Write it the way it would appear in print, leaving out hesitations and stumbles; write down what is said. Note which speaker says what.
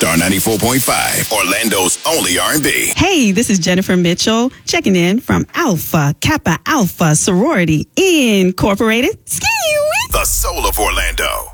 Speaker 1: Star 94.5, Orlando's only R&B.
Speaker 2: Hey, this is Jennifer Mitchell checking in from Alpha Kappa Alpha Sorority Incorporated.
Speaker 1: The soul of Orlando.